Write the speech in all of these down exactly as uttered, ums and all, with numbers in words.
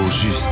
juste.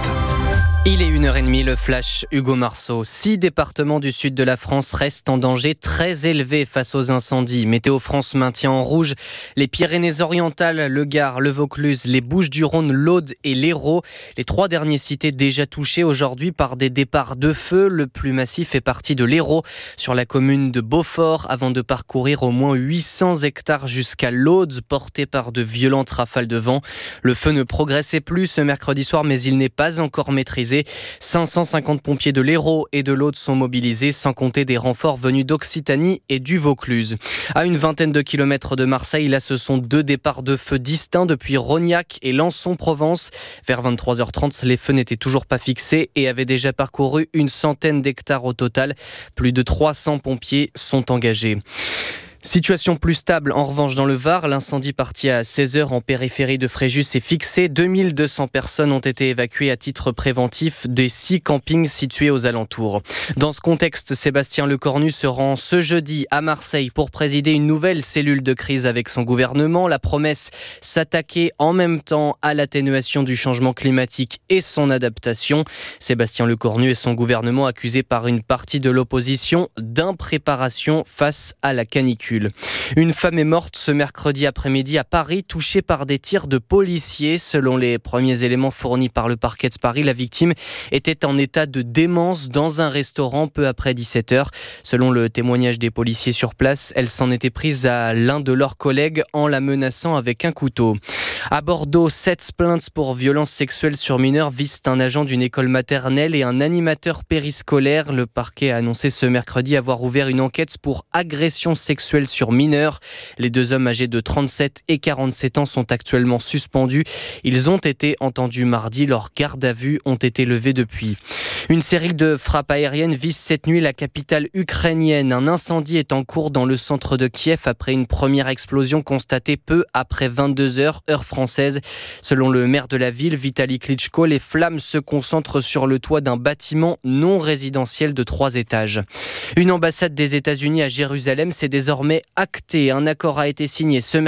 Il est une heure trente, le flash Hugo Marceau. Six départements du sud de la France restent en danger très élevé face aux incendies. Météo France maintient en rouge les Pyrénées-Orientales, le Gard, le Vaucluse, les Bouches-du-Rhône, l'Aude et l'Hérault. Les trois derniers cités déjà touchés aujourd'hui par des départs de feu. Le plus massif est parti de l'Hérault sur la commune de Beaufort avant de parcourir au moins huit cents hectares jusqu'à l'Aude, porté par de violentes rafales de vent. Le feu ne progressait plus ce mercredi soir, mais il n'est pas encore maîtrisé. cinq cent cinquante pompiers de l'Hérault et de l'Aude sont mobilisés, sans compter des renforts venus d'Occitanie et du Vaucluse. À une vingtaine de kilomètres de Marseille, là ce sont deux départs de feu distincts depuis Rognac et Lançon-Provence. Vers vingt-trois heures trente, les feux n'étaient toujours pas fixés et avaient déjà parcouru une centaine d'hectares au total. Plus de trois cents pompiers sont engagés. Situation plus stable en revanche dans le Var. L'incendie parti à seize heures en périphérie de Fréjus est fixé. deux mille deux cents personnes ont été évacuées à titre préventif des six campings situés aux alentours. Dans ce contexte, Sébastien Lecornu se rend ce jeudi à Marseille pour présider une nouvelle cellule de crise avec son gouvernement. La promesse, s'attaquer en même temps à l'atténuation du changement climatique et son adaptation. Sébastien Lecornu et son gouvernement accusés par une partie de l'opposition d'impréparation face à la canicule. Une femme est morte ce mercredi après-midi à Paris, touchée par des tirs de policiers. Selon les premiers éléments fournis par le parquet de Paris, la victime était en état de démence dans un restaurant peu après dix-sept heures. Selon le témoignage des policiers sur place, elle s'en était prise à l'un de leurs collègues en la menaçant avec un couteau. À Bordeaux, sept plaintes pour violences sexuelles sur mineurs visent un agent d'une école maternelle et un animateur périscolaire. Le parquet a annoncé ce mercredi avoir ouvert une enquête pour agression sexuelle sur mineurs. Les deux hommes âgés de trente-sept et quarante-sept ans sont actuellement suspendus. Ils ont été entendus mardi. Leurs gardes à vue ont été levées depuis. Une série de frappes aériennes vise cette nuit la capitale ukrainienne. Un incendie est en cours dans le centre de Kiev après une première explosion constatée peu après vingt-deux heures, heure française. Selon le maire de la ville, Vitali Klitschko, les flammes se concentrent sur le toit d'un bâtiment non résidentiel de trois étages. Une ambassade des États-Unis à Jérusalem, c'est désormais acté. Un accord a été signé ce